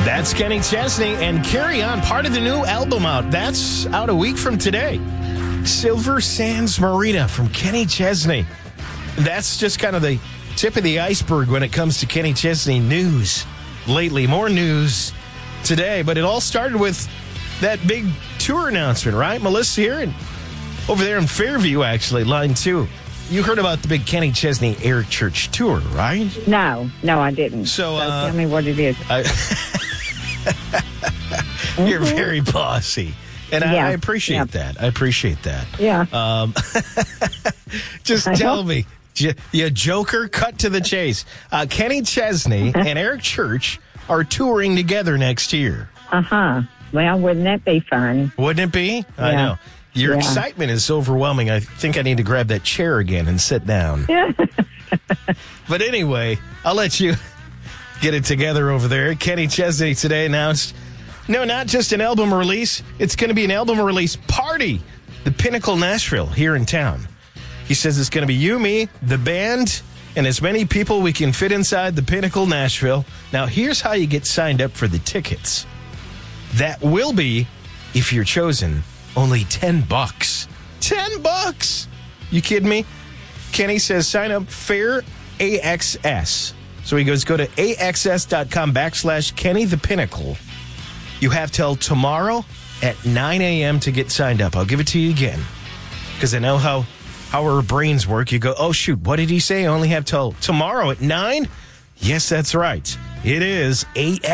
That's Kenny Chesney and Carry On, part of the new album out. That's out a week from today. Silver Sands Marina from Kenny Chesney. That's just kind of the tip of the iceberg when it comes to Kenny Chesney news. Lately, more news today, but it all started with that big tour announcement, right? Melissa here and over there in Fairview, actually, line 2. You heard about the big Kenny Chesney Air Church tour, right? No, I didn't. So tell me what it is. You're very bossy. And I appreciate that. I appreciate that. Yeah. Just tell me, you joker, cut to the chase. Kenny Chesney and Eric Church are touring together next year. Uh-huh. Well, wouldn't that be fun? Wouldn't it be? Yeah. I know. Your excitement is overwhelming. I think I need to grab that chair again and sit down. But anyway, I'll let you get it together over there. Kenny Chesney today announced, no, not just an album release. It's going to be an album release party. The Pinnacle Nashville here in town. He says it's going to be you, me, the band, and as many people we can fit inside the Pinnacle Nashville. Now, here's how you get signed up for the tickets. That will be, if you're chosen, only $10. $10? You kidding me? Kenny says sign up fair AXS. So he goes, go to AXS.com/Kenny the Pinnacle. You have till tomorrow at 9 a.m. to get signed up. I'll give it to you again because I know how our brains work. You go, oh, shoot, what did he say? I only have till tomorrow at 9? Yes, that's right. It is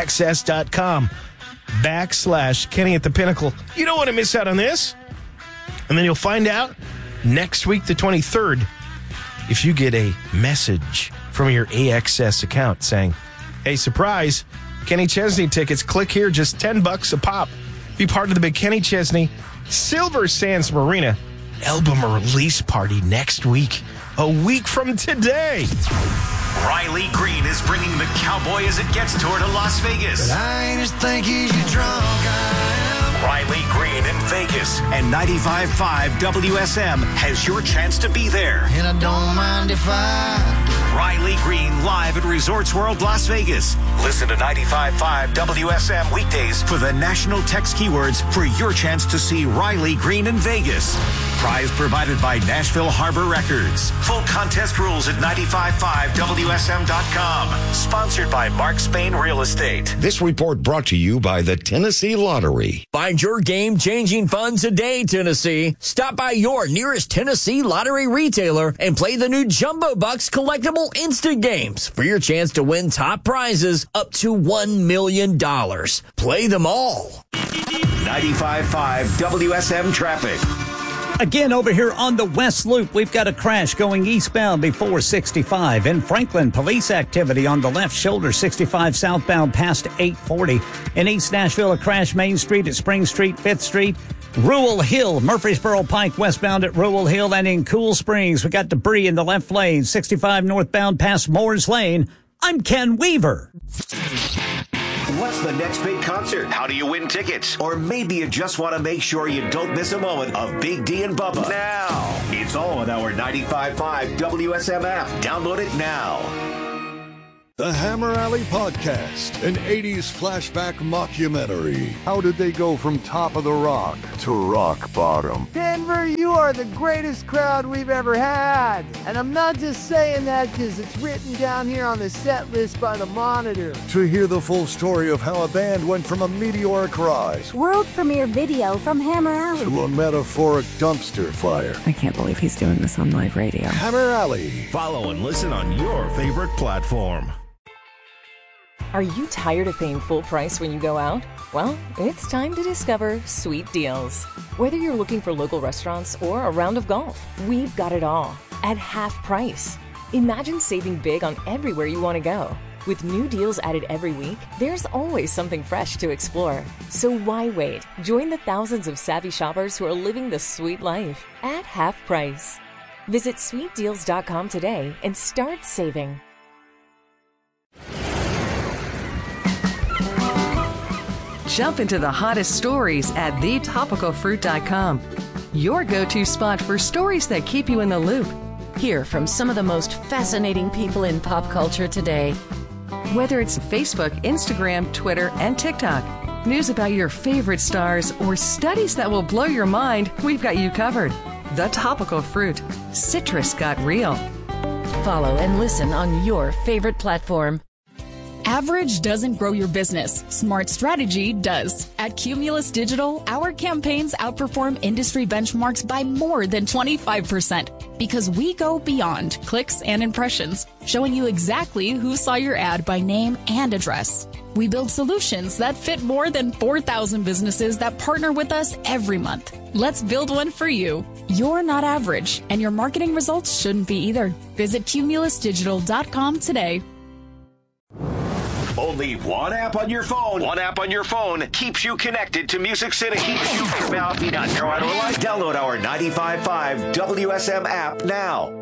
AXS.com/Kenny at the Pinnacle. You don't want to miss out on this. And then you'll find out next week, the 23rd, if you get a message from your AXS account saying, hey, surprise, Kenny Chesney tickets, click here, just $10 a pop. Be part of the big Kenny Chesney Silver Sands Marina album release party next week, a week from today. Riley Green is bringing the Cowboy as it gets tour to Las Vegas. I just think he's drunk. Riley Green in Vegas and 95.5 WSM has your chance to be there. And I don't mind if I do. Riley Green live at Resorts World Las Vegas. Listen to 95.5 WSM weekdays for the national text keywords for your chance to see Riley Green in Vegas. Prize provided by Nashville Harbor Records. Full contest rules at 955WSM.com. Sponsored by Mark Spain Real Estate. This report brought to you by the Tennessee Lottery. Find your game-changing fun today, Tennessee. Stop by your nearest Tennessee Lottery retailer and play the new Jumbo Bucks collectible instant games for your chance to win top prizes up to $1 million. Play them all. 95.5 WSM traffic. Again, over here on the West Loop, we've got a crash going eastbound before 65. In Franklin, police activity on the left shoulder, 65 southbound past 840. In East Nashville, a crash Main Street at Spring Street, 5th Street. Rural Hill, Murfreesboro Pike westbound at Rural Hill. And in Cool Springs, we got debris in the left lane, 65 northbound past Moore's Lane. I'm Ken Weaver. What's the next big concert? How do you win tickets? Or maybe you just want to make sure you don't miss a moment of Big D and Bubba. Now, it's all on our 95.5 WSM app. Download it now. The Hammer Alley Podcast, an 80s flashback mockumentary. How did they go from top of the rock to rock bottom? Denver, you are the greatest crowd we've ever had. And I'm not just saying that because it's written down here on the set list by the Monitor. To hear the full story of how a band went from a meteoric rise, world premiere video from Hammer Alley, to a metaphoric dumpster fire. I can't believe he's doing this on live radio. Hammer Alley. Follow and listen on your favorite platform. Are you tired of paying full price when you go out? Well, it's time to discover Sweet Deals. Whether you're looking for local restaurants or a round of golf, we've got it all at half price. Imagine saving big on everywhere you want to go. With new deals added every week, there's always something fresh to explore. So why wait? Join the thousands of savvy shoppers who are living the sweet life at half price. Visit sweetdeals.com today and start saving. Jump into the hottest stories at thetopicalfruit.com. Your go-to spot for stories that keep you in the loop. Hear from some of the most fascinating people in pop culture today. Whether it's Facebook, Instagram, Twitter, and TikTok, news about your favorite stars, or studies that will blow your mind, we've got you covered. The Topical Fruit. Citrus got real. Follow and listen on your favorite platform. Average doesn't grow your business. Smart strategy does. At Cumulus Digital, our campaigns outperform industry benchmarks by more than 25% because we go beyond clicks and impressions, showing you exactly who saw your ad by name and address. We build solutions that fit more than 4,000 businesses that partner with us every month. Let's build one for you. You're not average, and your marketing results shouldn't be either. Visit cumulusdigital.com today. Only one app on your phone. One app on your phone keeps you connected to Music City. Keeps you Download our 95.5 WSM app now.